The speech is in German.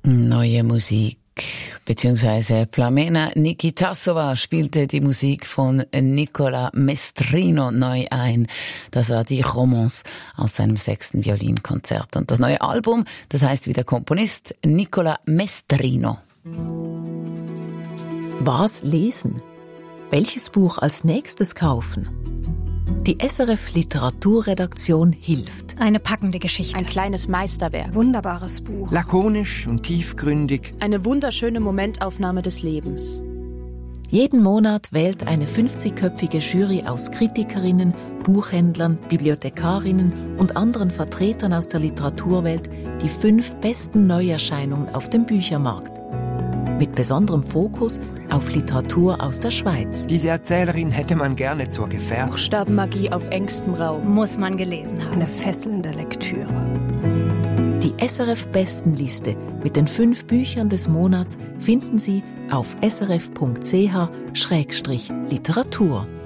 Neue Musik, beziehungsweise Plamena Nikitasova spielte die Musik von Nicola Mestrino neu ein. Das war die Romance aus seinem 6. Violinkonzert. Und das neue Album, das heißt wie der Komponist Nicola Mestrino. Was lesen? Welches Buch als nächstes kaufen? Die SRF Literaturredaktion hilft. Eine packende Geschichte. Ein kleines Meisterwerk. Wunderbares Buch. Lakonisch und tiefgründig. Eine wunderschöne Momentaufnahme des Lebens. Jeden Monat wählt eine 50-köpfige Jury aus Kritikerinnen, Buchhändlern, Bibliothekarinnen und anderen Vertretern aus der Literaturwelt die 5 besten Neuerscheinungen auf dem Büchermarkt. Mit besonderem Fokus auf Literatur aus der Schweiz. Diese Erzählerin hätte man gerne zur Gefährtin. Buchstabenmagie auf engstem Raum. Muss man gelesen haben. Eine fesselnde Lektüre. Die SRF-Bestenliste mit den 5 Büchern des Monats finden Sie auf srf.ch/literatur.